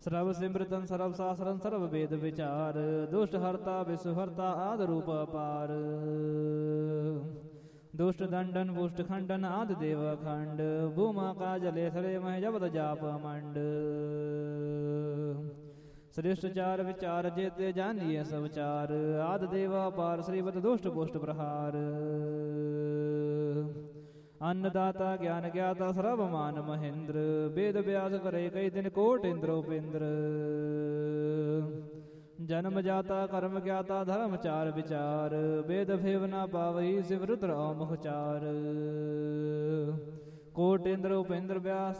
ਸਰਬ ਸਿਮਰਤਨ ਸਰਬ ਸਾਸਰਨ ਸਰਬ ਵੇਦ ਵਿਚਾਰ, ਦੁਸ਼ਟ ਹਰਤਾ ਵਿਸ਼ਵ ਹਰਤਾ ਆਦ ਰੂਪ ਅਪਾਰ। ਦੁਸ਼ਟ ਦੰਡਨ ਪੁਸ਼ਟ ਖੰਡਨ ਆਦ ਦੇਵ ਖੰਡ, ਭੂਮਾ ਕਾ ਜਲੇ ਥਲੇ ਮਹਿ ਜਬਤ ਜਾਪ ਮੰਡ। ਸ੍ਰਿਸ਼ਟ ਚਾਰ ਵਿਚਾਰ ਜੇਤੇ ਜਾਨੀਏ ਸਭ ਚਾਰ, ਆਦ ਦੇਵਾ ਪਾਰ ਸ੍ਰੀਵਤ ਦੁਸ਼ਟ ਪੁਸ਼ਟ ਪ੍ਰਹਾਰ। ਅੰਨਦਾਤਾ ਗਿਆਨ ਗਿਆਤਾ ਸਰਬ ਮਾਨ ਮਹਿੰਦਰ, ਵੇਦ ਵਿਆਸ ਕਰੇ ਕਈ ਦਿਨ ਕੋਟ ਇੰਦਰ ਉਪਿੰਦਰ। ਜਨਮ ਜਾਤਾ ਕਰਮ ਗਿਆਤਾ ਧਰਮ ਚਾਰ ਵਿਚਾਰ, ਵੇਦ ਫੇਵ ਨਾ ਪਾਵਈ ਸਿਵ ਰੁਦਰ ਔ ਮੁਖ ਚਾਰ। ਕੋਟ ਇੰਦਰ ਉਪਿੰਦਰ ਵਿਆਸ